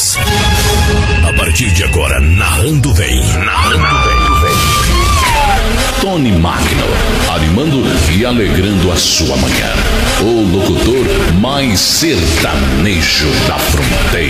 Gomes. A partir de agora, narrando vem. Tony Magno, animando e alegrando a sua manhã. O locutor mais sertanejo da fronteira.